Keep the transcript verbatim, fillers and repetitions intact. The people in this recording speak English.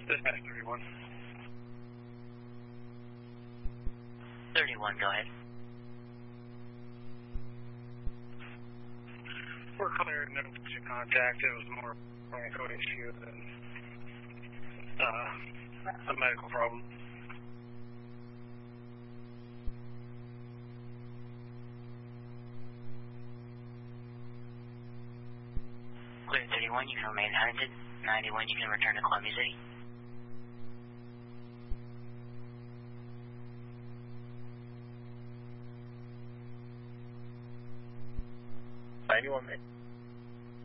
Dispatch thirty-one. thirty-one, go ahead. We're clear, no to contact. It was more a mechanical issue than uh, a medical problem. Clear thirty-one, you can remain hunted. ninety-one, you can return to Columbia City. ninety-one,